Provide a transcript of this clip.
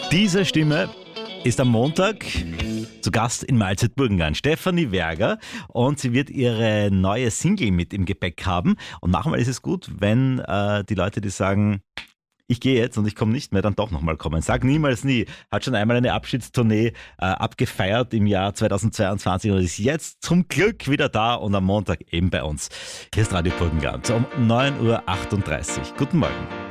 Diese Stimme ist am Montag zu Gast in Mahlzeit Burgenland, Stefanie Werger, und sie wird ihre neue Single mit im Gepäck haben. Und manchmal ist es gut, wenn die Leute, die sagen, ich gehe jetzt und ich komme nicht mehr, dann doch nochmal kommen. Sag niemals nie. Hat schon einmal eine Abschiedstournee abgefeiert im Jahr 2022 und ist jetzt zum Glück wieder da und am Montag eben bei uns. Hier ist Radio Burgenland um 9.38 Uhr. Guten Morgen.